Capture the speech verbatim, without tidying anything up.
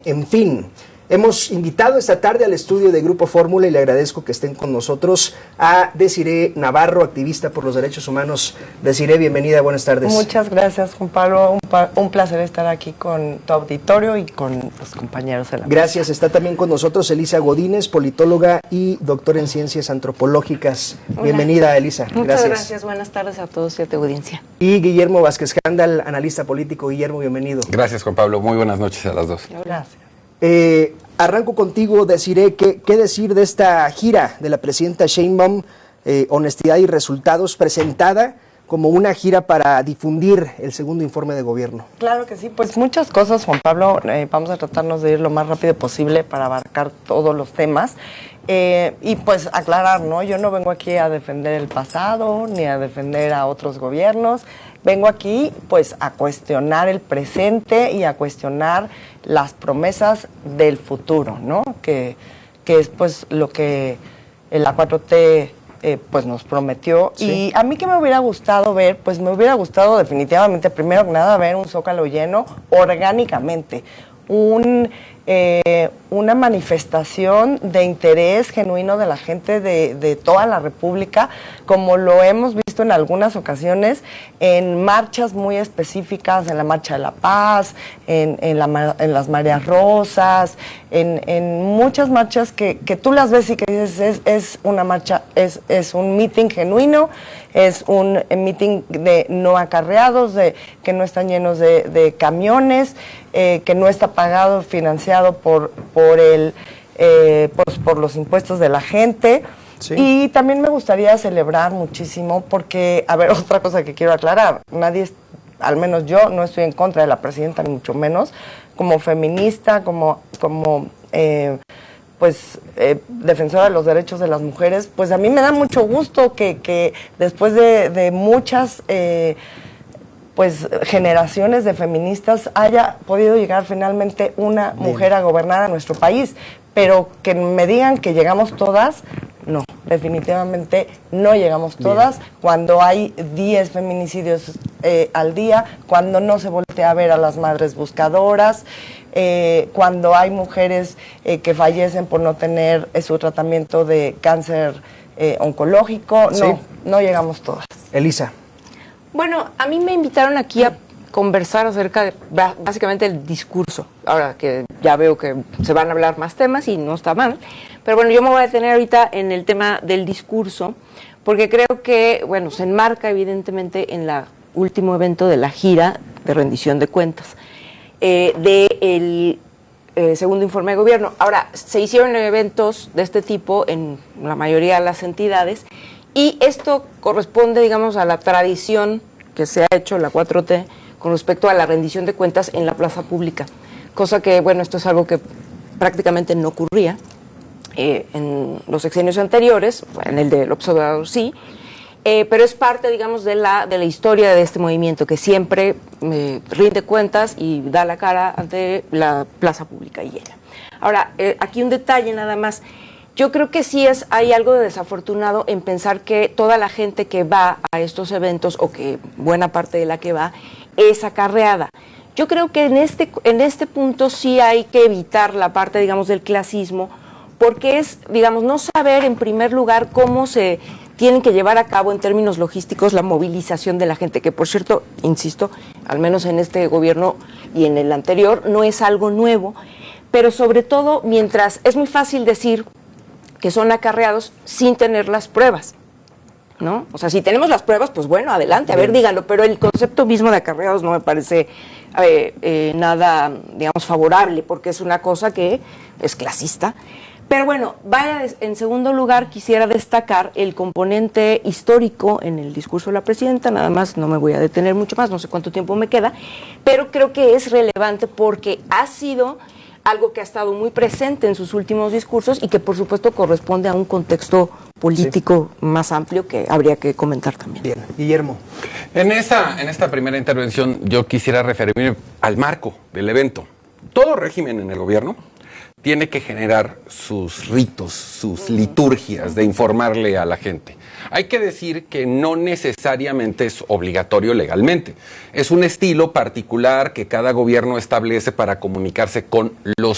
En fin, hemos invitado esta tarde al estudio de Grupo Fórmula y le agradezco que estén con nosotros a Desiree Navarro, activista por los derechos humanos. Desiree, bienvenida, buenas tardes. Muchas gracias, Juan Pablo. Un, pa un placer estar aquí con tu auditorio y con los compañeros de la Gracias. Mesa. Está también con nosotros Elisa Godínez, politóloga y doctora en ciencias antropológicas. Hola. Bienvenida, Elisa. Muchas gracias. gracias. Buenas tardes a todos y a tu audiencia. Y Guillermo Vázquez Candal, analista político. Guillermo, bienvenido. Gracias, Juan Pablo. Muy buenas noches a las dos. Gracias. Eh, arranco contigo, Desiree, ¿qué, ¿qué decir de esta gira de la presidenta Sheinbaum, eh, Honestidad y Resultados, presentada como una gira para difundir el segundo informe de gobierno? Claro que sí, pues muchas cosas, Juan Pablo, eh, vamos a tratarnos de ir lo más rápido posible para abarcar todos los temas. Eh, y pues aclarar, ¿no? Yo no vengo aquí a defender el pasado, ni a defender a otros gobiernos. Vengo aquí, pues, a cuestionar el presente y a cuestionar las promesas del futuro, ¿no? Que, que es, pues, lo que la cuatro T, eh, pues, nos prometió. Sí. Y a mí que me hubiera gustado ver, pues, me hubiera gustado definitivamente, primero que nada, ver un Zócalo lleno orgánicamente. Un, eh, una manifestación de interés genuino de la gente de, de toda la República, como lo hemos visto en algunas ocasiones, en marchas muy específicas, en la Marcha de la Paz, en, en, la, en las Mareas Rosas, en, en muchas marchas que, que tú las ves y que dices, es, es una marcha, es, es un meeting genuino, es un meeting de no acarreados, de, que no están llenos de, de camiones, eh, que no está pagado, financiado por, por, el, eh, pues por los impuestos de la gente. Sí. Y también me gustaría celebrar muchísimo porque, a ver, otra cosa que quiero aclarar, nadie, al menos yo, no estoy en contra de la presidenta, ni mucho menos, como feminista, como, como eh, pues, eh, defensora de los derechos de las mujeres, pues a mí me da mucho gusto que, que después de, de muchas... Eh, pues generaciones de feministas haya podido llegar finalmente una Bien. mujer a gobernar a nuestro país, pero que me digan que llegamos todas, no, definitivamente no llegamos todas. Bien. Cuando hay diez feminicidios eh, al día, cuando no se voltea a ver a las madres buscadoras, eh, cuando hay mujeres eh, que fallecen por no tener eh, su tratamiento de cáncer eh, oncológico, sí. no, no llegamos todas. Elisa. Bueno, a mí me invitaron aquí a conversar acerca de básicamente el discurso. Ahora que ya veo que se van a hablar más temas y no está mal. Pero bueno, yo me voy a detener ahorita en el tema del discurso, porque creo que, bueno, se enmarca evidentemente en el último evento de la gira de rendición de cuentas eh, del eh, segundo informe de gobierno. Ahora, se hicieron eventos de este tipo en la mayoría de las entidades. Y esto corresponde, digamos, a la tradición que se ha hecho la cuatro T con respecto a la rendición de cuentas en la plaza pública. Cosa que, bueno, esto es algo que prácticamente no ocurría eh, en los sexenios anteriores, en el del Observador sí, eh, pero es parte, digamos, de la, de la historia de este movimiento, que siempre eh, rinde cuentas y da la cara ante la plaza pública y llena. Ahora, eh, aquí un detalle nada más. Yo creo que sí es, hay algo de desafortunado en pensar que toda la gente que va a estos eventos, o que buena parte de la que va, es acarreada. Yo creo que en este, en este punto sí hay que evitar la parte, digamos, del clasismo, porque es, digamos, no saber en primer lugar cómo se tienen que llevar a cabo en términos logísticos la movilización de la gente, que por cierto, insisto, al menos en este gobierno y en el anterior, no es algo nuevo, pero sobre todo mientras es muy fácil decir que son acarreados sin tener las pruebas, ¿no? O sea, si tenemos las pruebas, pues bueno, adelante, a ver, díganlo, pero el concepto mismo de acarreados no me parece eh, eh, nada, digamos, favorable, porque es una cosa que es clasista. Pero bueno, vaya, en segundo lugar, quisiera destacar el componente histórico en el discurso de la presidenta, nada más, no me voy a detener mucho más, no sé cuánto tiempo me queda, pero creo que es relevante porque ha sido algo que ha estado muy presente en sus últimos discursos y que por supuesto corresponde a un contexto político sí. más amplio que habría que comentar también. Bien, Guillermo. En esta, en esta primera intervención yo quisiera referirme al marco del evento. Todo régimen en el gobierno tiene que generar sus ritos, sus liturgias de informarle a la gente. Hay que decir que no necesariamente es obligatorio legalmente. Es un estilo particular que cada gobierno establece para comunicarse con los